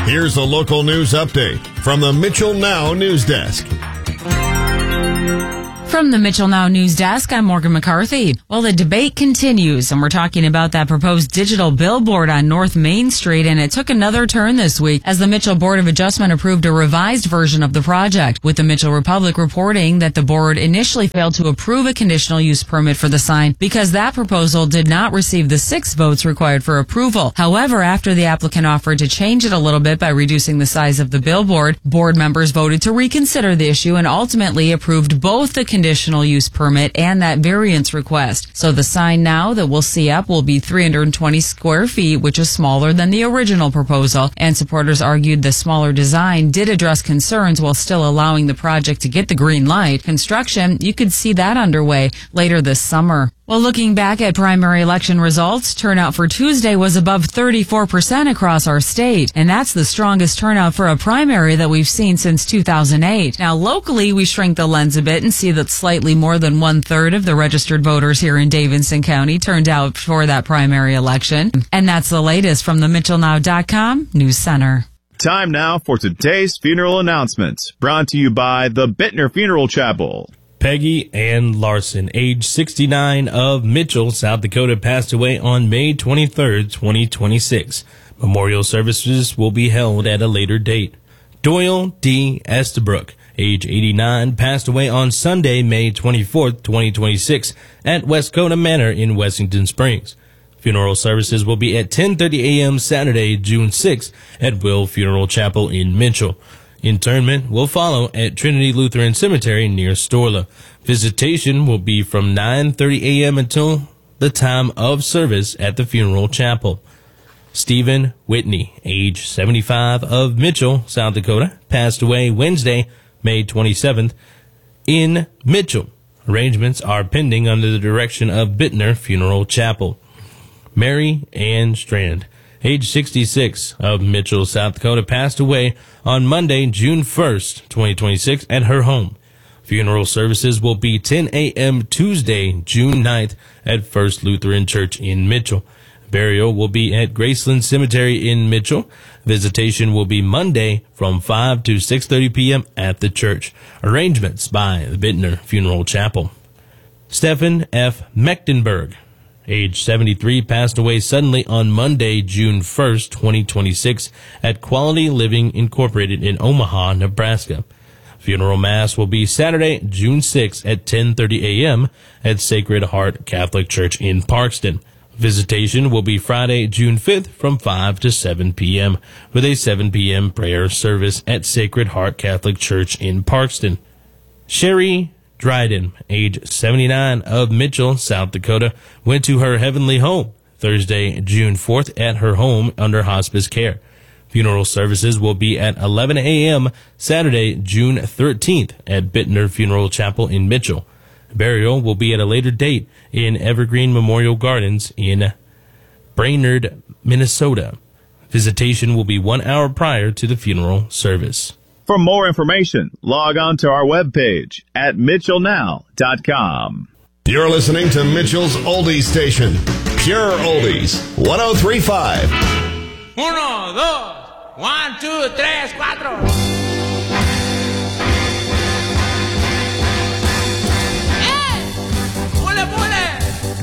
Here's a local news update from the Mitchell Now News Desk. From the Mitchell Now News Desk, I'm Morgan McCarthy. Well, the debate continues, and we're talking about that proposed digital billboard on North Main Street, and it took another turn this week as the Mitchell Board of Adjustment approved a revised version of the project, with the Mitchell Republic reporting that the board initially failed to approve a conditional use permit for the sign because that proposal did not receive the 6 votes required for approval. However, after the applicant offered to change it a little bit by reducing the size of the billboard, board members voted to reconsider the issue and ultimately approved both the conditional use permit and that variance request. So the sign now that we'll see up will be 320 square feet, which is smaller than the original proposal, and supporters argued the smaller design did address concerns while still allowing the project to get the green light. Construction, you could see that underway later this summer. Well, looking back at primary election results, turnout for Tuesday was above 34% across our state, and that's the strongest turnout for a primary that we've seen since 2008. Now, locally, we shrink the lens a bit and see that slightly more than 1/3 of the registered voters here in Davidson County turned out for that primary election. And that's the latest from the MitchellNow.com News Center. Time now for today's funeral announcements, brought to you by the Bittner Funeral Chapel. Peggy Ann Larson, age 69, of Mitchell, South Dakota, passed away on May 23rd, 2026. Memorial services will be held at a later date. Doyle D. Estabrook, age 89, passed away on Sunday, May 24th, 2026, at Westcona Manor in Wessington Springs. Funeral services will be at 10:30 a.m. Saturday, June 6th, at Will Funeral Chapel in Mitchell. Interment will follow at Trinity Lutheran Cemetery near Storla. Visitation will be from 9:30 a.m. until the time of service at the funeral chapel. Stephen Whitney, age 75, of Mitchell, South Dakota, passed away Wednesday, May 27th, in Mitchell. Arrangements are pending under the direction of Bittner Funeral Chapel. Mary Ann Strand, age 66, of Mitchell, South Dakota, passed away on Monday, June 1st, 2026, at her home. Funeral services will be 10 a.m. Tuesday, June 9th, at First Lutheran Church in Mitchell. Burial will be at Graceland Cemetery in Mitchell. Visitation will be Monday from 5 to 6:30 p.m. at the church. Arrangements by the Bittner Funeral Chapel. Stephen F. Mechtenberg, age 73, passed away suddenly on Monday, June 1st, 2026, at Quality Living Incorporated in Omaha, Nebraska. Funeral Mass will be Saturday, June 6th at 10:30 a.m. at Sacred Heart Catholic Church in Parkston. Visitation will be Friday, June 5th from 5 to 7 p.m. with a 7 p.m. prayer service at Sacred Heart Catholic Church in Parkston. Sherry Dryden, age 79, of Mitchell, South Dakota, went to her heavenly home Thursday, June 4th at her home under hospice care. Funeral services will be at 11 a.m. Saturday, June 13th at Bittner Funeral Chapel in Mitchell. Burial will be at a later date in Evergreen Memorial Gardens in Brainerd, Minnesota. Visitation will be 1 hour prior to the funeral service. For more information, log on to our webpage at MitchellNow.com. You're listening to Mitchell's Oldies Station, Pure Oldies, 103.5. 1, 2, 1, 2, 3, 4.